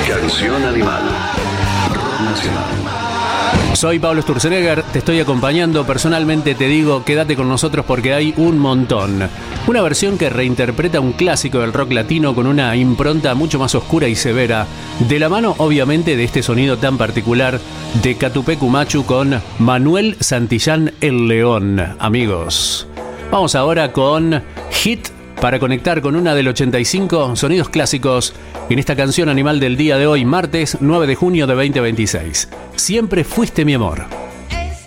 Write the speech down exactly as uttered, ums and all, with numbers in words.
Canción Animal. Rock Nacional. Soy Pablo Sturzenegger, te estoy acompañando. Personalmente te digo, quédate con nosotros porque hay un montón. Una versión que reinterpreta un clásico del rock latino con una impronta mucho más oscura y severa, de la mano obviamente de este sonido tan particular de Catupecu Machu con Manuel Santillán el León. Amigos, vamos ahora con Hit para conectar con una del ochenta y cinco, sonidos clásicos en esta canción animal del día de hoy, martes nueve de junio de veinte veintiséis. Siempre fuiste mi amor.